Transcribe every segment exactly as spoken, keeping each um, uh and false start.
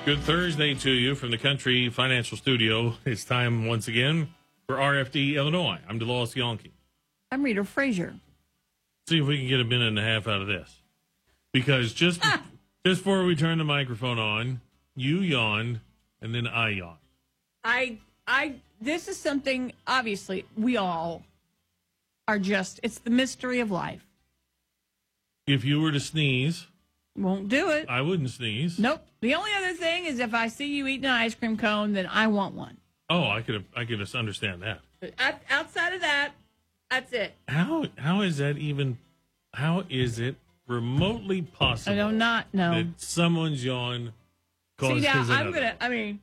Good Thursday to you from the Country Financial Studio. It's time once again for R F D Illinois. I'm DeLawes Yonke. I'm Rita Frazier. See if we can get a minute and a half out of this. Because just ah. just before we turn the microphone on, you yawned and then I yawned. I I this is something obviously we all are just it's the mystery of life. If you were to sneeze, won't do it. I wouldn't sneeze. Nope. The only other thing is if I see you eating an ice cream cone, then I want one. Oh, I could I could just understand that. Outside of that, that's it. How how is that even? How is it remotely possible? I do not know that someone's yawn causes See now, another. I'm gonna. I mean,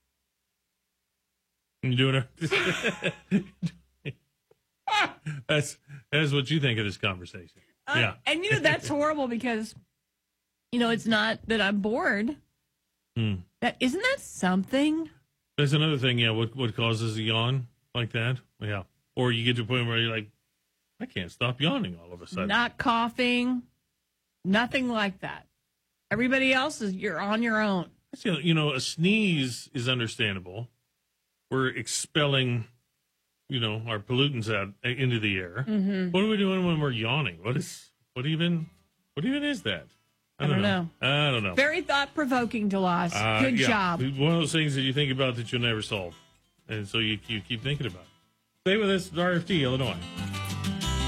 you doing it? that's that's what you think of this conversation. Uh, yeah, and you know that's horrible because. You know, it's not that I'm bored. Hmm. That isn't that something? That's another thing, yeah. What what causes a yawn like that? Yeah. Or you get to a point where you're like, I can't stop yawning all of a sudden. Not coughing, nothing like that. Everybody else is you're on your own. You know, a sneeze is understandable. We're expelling, you know, our pollutants out into the air. Mm-hmm. What are we doing when we're yawning? What is what even what even is that? I don't, I don't know. know. I don't know. Very thought-provoking, DeLawes. Uh, Good yeah. job. One of those things that you think about that you'll never solve. And so you, you keep thinking about it. Stay with us, R F D, Illinois.